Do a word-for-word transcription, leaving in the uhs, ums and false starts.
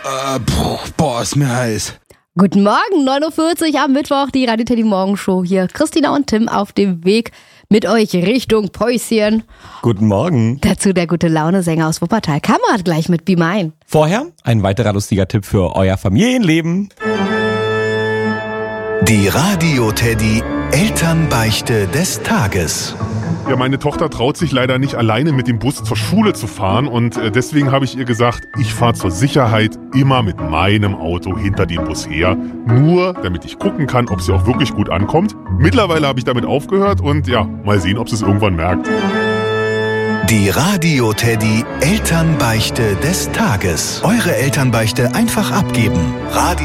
Äh, puh, boah, ist mir heiß. Guten Morgen, neun Uhr vierzig am Mittwoch, die Radio Teddy Morgenshow hier. Christina und Tim auf dem Weg mit euch Richtung Päuschen. Guten Morgen. Dazu der gute Laune-Sänger aus Wuppertal, Kamerad, gleich mit Be Mine. Vorher ein weiterer lustiger Tipp für euer Familienleben. Die Radio Teddy Elternbeichte des Tages. Ja, meine Tochter traut sich leider nicht alleine mit dem Bus zur Schule zu fahren und äh, deswegen habe ich ihr gesagt, ich fahre zur Sicherheit immer mit meinem Auto hinter dem Bus her, nur damit ich gucken kann, ob sie auch wirklich gut ankommt. Mittlerweile habe ich damit aufgehört und ja, mal sehen, ob sie es irgendwann merkt. Die Radio Teddy Elternbeichte des Tages. Eure Elternbeichte einfach abgeben. Radio